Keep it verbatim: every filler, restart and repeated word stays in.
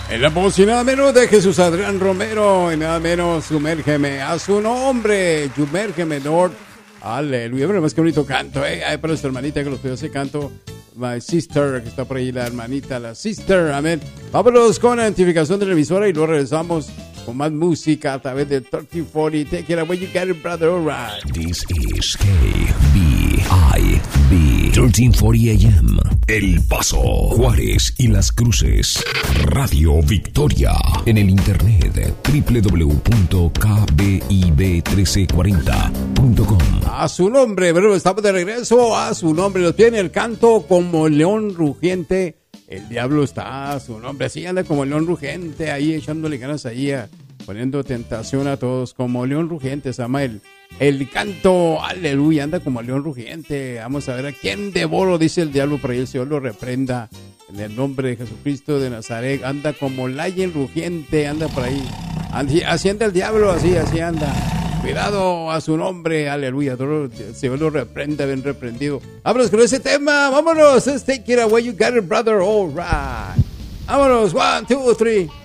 En la voz y nada menos de Jesús Adrián Romero, y nada menos, sumérgeme a su nombre, sumérgeme, Lord. Aleluya, pero más que bonito canto, eh. Ay, para nuestra hermanita que los pidió ese canto, my sister, que está por ahí, la hermanita, la sister, amén. Vámonos con la identificación de la emisora y luego regresamos con más música a través del thirteen forty. Take it away, you got it, brother, all right. This is K B I B thirteen forty A M. El Paso, Juárez y Las Cruces. Radio Victoria. En el internet doble u doble u doble u punto k b i b uno tres cuatro cero punto com. A su nombre, bueno, estamos de regreso. A su nombre, los tiene el canto como león rugiente. El diablo está a su nombre, así anda como león rugiente, ahí echándole ganas ahí, a, poniendo tentación a todos, como león rugiente, se llama el, el canto, aleluya, anda como león rugiente. Vamos a ver a quién devoro, dice el diablo, por ahí el Señor lo reprenda, en el nombre de Jesucristo de Nazaret. Anda como lion rugiente, anda por ahí, así, así anda el diablo, así, así anda. Cuidado a su nombre, aleluya. El Señor lo reprenda, bien reprendido. Vámonos con ese tema, vámonos. Let's take it away, you got it, brother, all right. Vámonos, one, two, three.